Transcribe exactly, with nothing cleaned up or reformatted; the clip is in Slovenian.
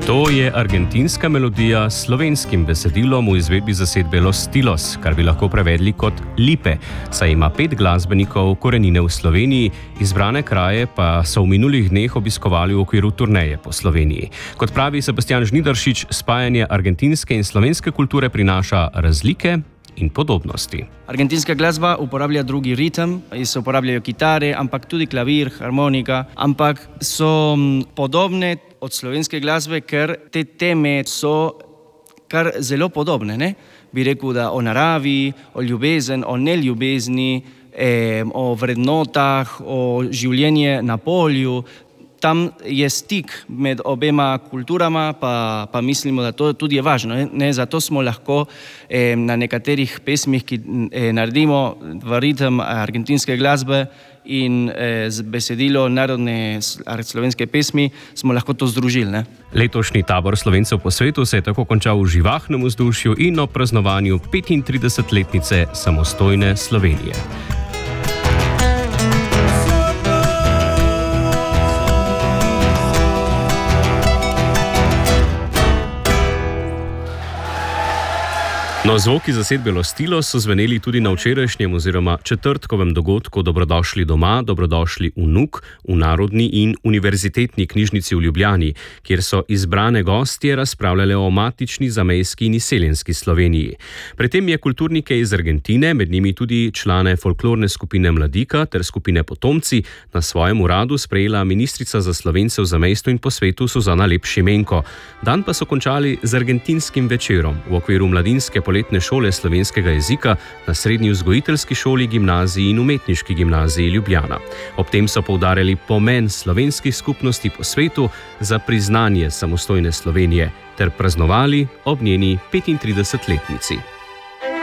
To je argentinska melodija s slovenskim besedilom v izvedbi zasedbe Los Stilos, kar bi lahko prevedli kot Lipe, saj ima pet glasbenikov korenine v Sloveniji, izbrane kraje pa so v minulih dneh obiskovali v okviru turneje po Sloveniji. Kot pravi Sebastian Žnidaršič, spajanje argentinske in slovenske kulture prinaša razlike in podobnosti. Argentinska glasba uporablja drugi ritem, se uporabljajo kitare, ampak tudi klavir, harmonika, ampak so podobne od slovenske glasbe, ker te teme so kar zelo podobne. Ne? Bi rekel, da o naravi, o ljubezen, o neljubezni, eh, o vrednotah, o življenju na polju. Tam je stik med obema kulturama, pa, pa mislimo, da to tudi je važno. Ne? Zato smo lahko eh, na nekaterih pesmih, ki eh, naredimo v ritem argentinske glasbe in eh, z besedilo narodne slovenske pesmi, smo lahko to združili. Ne? Letošnji tabor Slovencev po svetu se je tako končal v živahnem vzdušju in ob praznovanju petintridesetletnice samostojne Slovenije. No, zvoki zasedbe Los Stilos so zveneli tudi na včerajšnjem oziroma četrtkovem dogodku Dobrodošli doma, dobrodošli vnuk v Narodni in univerzitetni knjižnici v Ljubljani, kjer so izbrane gostje razpravljale o matični, zamejski in izseljenski Sloveniji. Pri tem je kulturnike iz Argentine, med njimi tudi člane folklorne skupine Mladika ter skupine Potomci, na svojem uradu sprejela ministrica za Slovence v zamejstvu in po svetu Suzana Lep Šimenko. Dan pa so končali z argentinskim večerom v okviru mladinske poletne šole slovenskega jezika na Srednji vzgojiteljski šoli, gimnaziji in umetniški gimnaziji Ljubljana. Ob tem so poudarjali pomen slovenskih skupnosti po svetu za priznanje samostojne Slovenije ter praznovali ob njeni petintridesetletnici.